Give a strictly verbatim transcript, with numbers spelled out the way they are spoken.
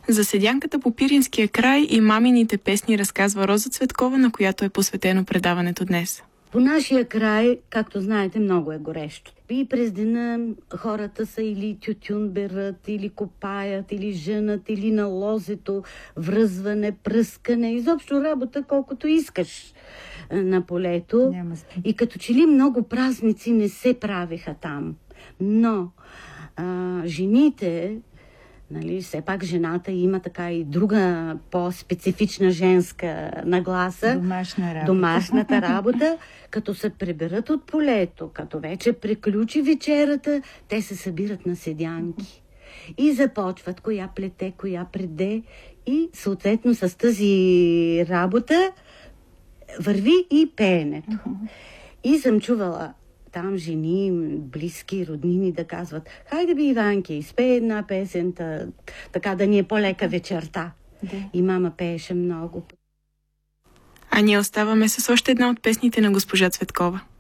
За седянката по Пиринския край и мамините песни разказва Роза Цветкова, на която е посветено предаването днес. По нашия край, както знаете, много е горещо. И през деня хората са или тютюн берат, или копаят, или женат, или на лозето, връзване, пръскане, изобщо работа колкото искаш на полето. И като че ли много празници не се правиха там. Но а, жените, нали, все пак жената има така и друга по-специфична женска нагласа. Домашна работа. Домашната работа. Като се приберат от полето, като вече приключи вечерата, те се събират на седянки. И започват коя плете, коя преде. И съответно с тази работа върви и пеенето. И съм чувала там жени, близки, роднини да казват: хайде би, Иванки, изпей една песента, така да ни е по-лека вечерта. Да. И мама пееше много. А ние оставаме с още една от песните на госпожа Цветкова.